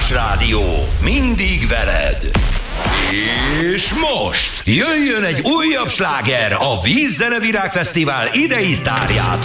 Millás Rádió, mindig veled. És most jöjjön egy újabb sláger a Vízzene Virágfesztivál idei sztárjától.